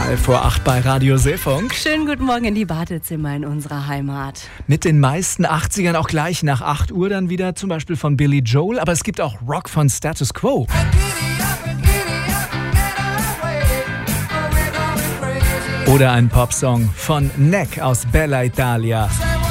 11:08 bei Radio Seefunk. Schönen guten Morgen in die Badezimmer in unserer Heimat. Mit den meisten 80ern auch gleich nach 8 Uhr dann wieder, zum Beispiel von Billy Joel. Aber es gibt auch Rock von Status Quo. Oder ein Popsong von Neck aus Bella Italia.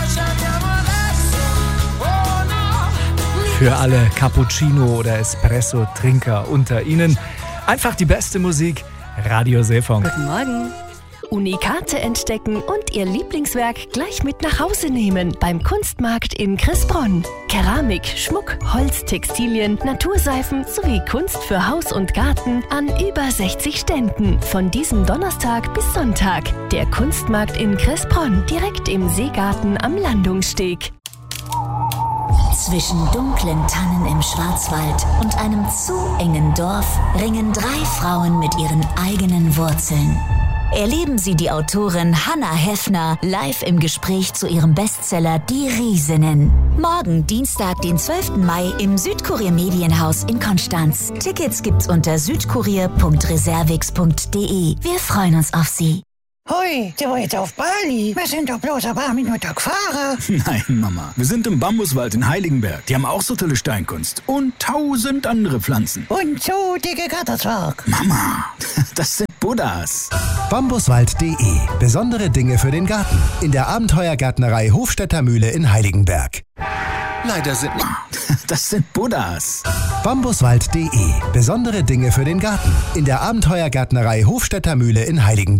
Für alle Cappuccino- oder Espresso-Trinker unter Ihnen. Einfach die beste Musik, Radio Seefunk. Guten Morgen. Unikate entdecken und Ihr Lieblingswerk gleich mit nach Hause nehmen beim Kunstmarkt in Cressbronn. Keramik, Schmuck, Holz, Textilien, Naturseifen sowie Kunst für Haus und Garten an über 60 Ständen. Von diesem Donnerstag bis Sonntag. Der Kunstmarkt in Cressbronn, direkt im Seegarten am Landungssteg. Zwischen dunklen Tannen im Schwarzwald und einem zu engen Dorf ringen 3 Frauen mit ihren eigenen Wurzeln. Erleben Sie die Autorin Hannah Heffner live im Gespräch zu ihrem Bestseller Die Riesinnen. Morgen, Dienstag, den 12. Mai im Südkurier Medienhaus in Konstanz. Tickets gibt's unter südkurier.reservix.de. Wir freuen uns auf Sie. Hoi, der war jetzt auf Bali. Wir sind doch bloß ein paar Minuten gefahren. Nein, Mama. Wir sind im Bambuswald in Heiligenberg. Die haben auch so tolle Steinkunst. Und 1000 andere Pflanzen. Und so dicke Gatterzwerg. Mama, das sind Buddhas. Bambuswald.de. Besondere Dinge für den Garten. In der Abenteuergärtnerei Hofstädter Mühle in Heiligenberg. Leider sind... Das sind Buddhas. Bambuswald.de. Besondere Dinge für den Garten. In der Abenteuergärtnerei Hofstädter Mühle in Heiligenberg.